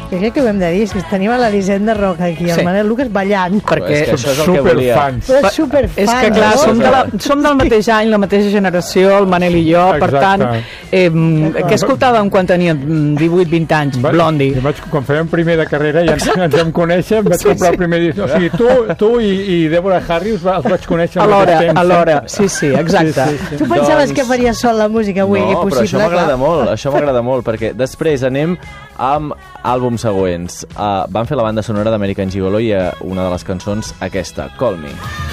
Crec que ho hem de dir, si tenim a l'Elisenda Roca aquí, el Manel Lucas ballant. Perquè això és el que volia. Però superfans. És que clar, som del mateix any, la mateixa generació, el Manel i jo, per tant, què escoltàvem quan teníem 18-20 anys? Blondie. Quan fèiem primer de carrera ja ens vam conèixer, em vaig comprar el primer disc. O sigui, tu i Deborah Harry els vaig conèixer al mateix temps. Alhora, sí, exacte. Tu pensaves que faries sol la música avui? No, però això m'agrada molt, perquè després anem amb àlbums següents. Van fer la banda sonora d'American Gigolo i una de les cançons, aquesta, Call Me.